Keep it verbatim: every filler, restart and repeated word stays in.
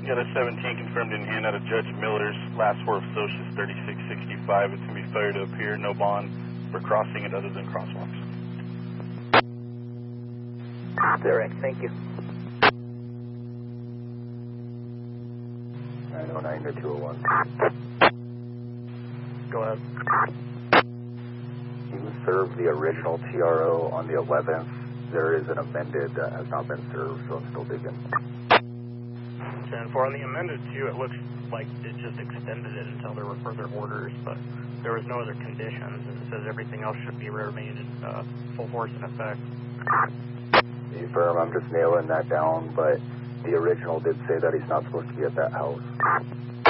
Got a seventeen confirmed in hand out of Judge Miller's. Last four of social is thirty-six sixty-five. It's going to be failure to appear. No bond for crossing it other than crosswalks. Direct, thank you. nine oh nine to two oh one. Go ahead. You served the original T R O on the eleventh. There is an amended that has not been served, so I'm still digging. ten four, on the amended two, it looks like it just extended it until there were further orders, but there was no other conditions, and it says everything else should be remain in uh, full force in effect. You firm, I'm just nailing that down, but the original did say that he's not supposed to be at that house.